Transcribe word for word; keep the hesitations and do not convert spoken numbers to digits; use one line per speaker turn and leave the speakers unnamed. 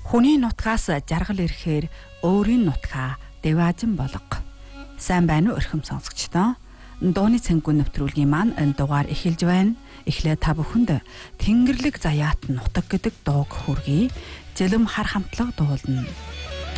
Хүний нутгаас жаргал ирэхээр өөрийн нутгаа дэваажин болго. Сайн байна уу өрхөм сонсогчдоо? Дууны цэнгүү нэвтрүүлгийн маань энэ дугаар эхэлж байна. Эхлээ та бүхэнд Тэнгэрлэг заяат нутаг гэдэг дууг хүргэе. Зэлэм хар хамтлаг дуулна.